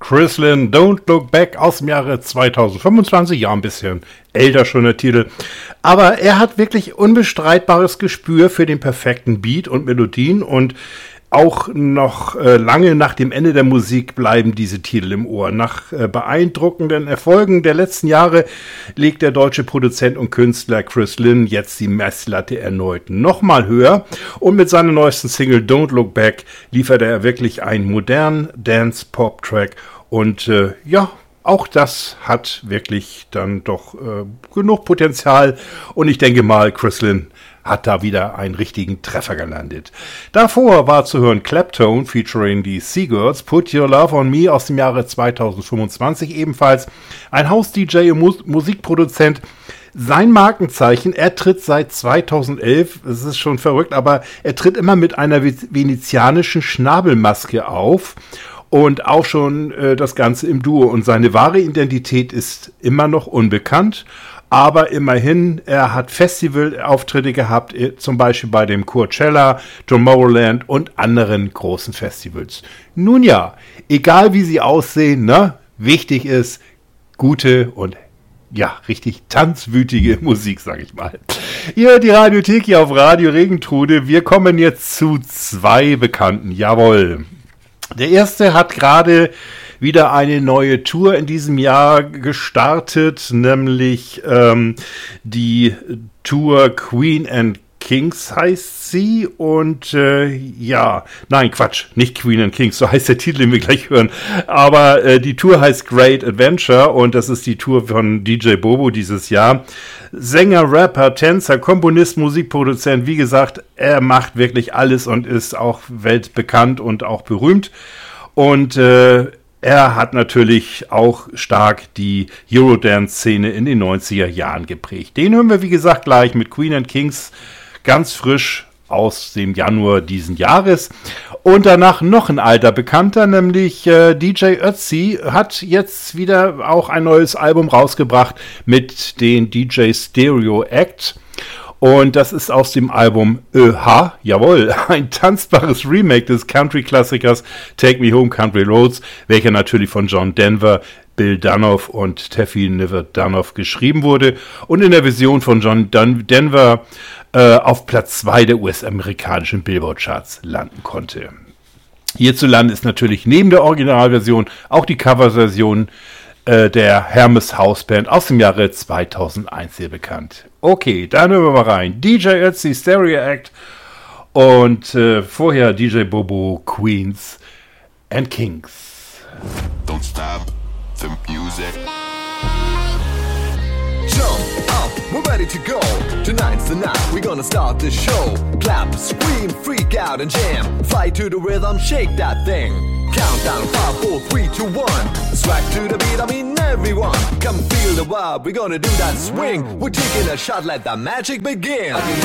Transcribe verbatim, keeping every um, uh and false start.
Chris Lynn, Don't Look Back aus dem Jahre zweitausendfünfundzwanzig. Ja, ein bisschen älter schon der Titel. Aber er hat wirklich unbestreitbares Gespür für den perfekten Beat und Melodien und auch noch äh, lange nach dem Ende der Musik bleiben diese Titel im Ohr. Nach äh, beeindruckenden Erfolgen der letzten Jahre legt der deutsche Produzent und Künstler Chris Lynn jetzt die Messlatte erneut nochmal höher. Und mit seiner neuesten Single Don't Look Back liefert er wirklich einen modernen Dance-Pop-Track. Und äh, ja, auch das hat wirklich dann doch äh, genug Potenzial. Und ich denke mal, Chris Lynn hat da wieder einen richtigen Treffer gelandet. Davor war zu hören Claptone featuring die Seagirls, Put Your Love on Me aus dem Jahre zweitausendfünfundzwanzig ebenfalls. Ein Haus-D J und Mus- Musikproduzent. Sein Markenzeichen, er tritt seit zweitausendelf, es ist schon verrückt, aber er tritt immer mit einer venezianischen Schnabelmaske auf. Und auch schon äh, das Ganze im Duo. Und seine wahre Identität ist immer noch unbekannt. Aber immerhin, er hat Festivalauftritte gehabt, zum Beispiel bei dem Coachella, Tomorrowland und anderen großen Festivals. Nun ja, egal wie sie aussehen, ne, wichtig ist gute und ja, richtig tanzwütige Musik, sag ich mal. Hier die Radiothek hier auf Radio Regentrude. Wir kommen jetzt zu zwei Bekannten. Jawohl. Der erste hat gerade wieder eine neue Tour in diesem Jahr gestartet, nämlich ähm, die Tour Queen and Kings heißt sie und äh, ja, nein, Quatsch, nicht Queen and Kings, so heißt der Titel, den wir gleich hören, aber äh, die Tour heißt Great Adventure und das ist die Tour von D J Bobo dieses Jahr. Sänger, Rapper, Tänzer, Komponist, Musikproduzent, wie gesagt, er macht wirklich alles und ist auch weltbekannt und auch berühmt und äh, er hat natürlich auch stark die Eurodance-Szene in den neunziger Jahren geprägt. Den hören wir, wie gesagt, gleich mit Queen and Kings, ganz frisch aus dem Januar diesen Jahres. Und danach noch ein alter Bekannter, nämlich äh, D J Ötzi, hat jetzt wieder auch ein neues Album rausgebracht mit den D J Stereo Act. Und das ist aus dem Album ÖH, jawohl, ein tanzbares Remake des Country-Klassikers Take Me Home Country Roads, welcher natürlich von John Denver, Bill Dunoff und Teffy Niver Dunoff geschrieben wurde und in der Version von John Dun- Denver äh, auf Platz zwei der U S-amerikanischen Billboard-Charts landen konnte. Hierzulande ist natürlich neben der Originalversion auch die Coverversion äh, der Hermes House Band aus dem Jahre zweitausendeins sehr bekannt. Okay, dann hören wir mal rein. D J Ötzi, Stereo Act und äh, vorher D J Bobo, Queens and Kings. Don't stop the music. Jump up, we're ready to go. Tonight's the night, we're gonna start the show. Clap, scream, freak out and jam. Fight to the rhythm, shake that thing. Countdown, five, four, three, two, one. Swag to the beat, I mean everyone. Come feel the vibe, we're gonna do that swing. We're taking a shot, let the magic begin.